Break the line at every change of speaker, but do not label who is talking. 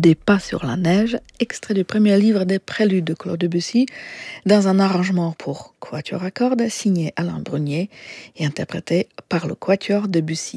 Des pas sur la neige, extrait du premier livre des Préludes de Claude Debussy, dans un arrangement pour quatuor à cordes signé Alain Brunier et interprété par le Quatuor Debussy.